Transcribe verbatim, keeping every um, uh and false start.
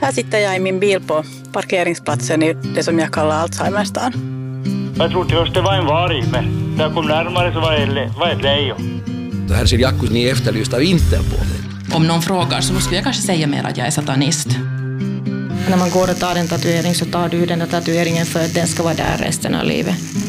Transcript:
Här sitter jag i min bil på parkeringsplatsen i det som jag kallar Alzheimerstan. Jag trodde först det var en varg, men när jag kom närmare så var det var ett lejon. Det här ser Jakkus ni efterlyst av Interpol. Om någon frågar så skulle jag kanske säga mer att jag är satanist. När man går och tar en tatuering så tar du den där tatueringen för att den ska vara där resten av livet.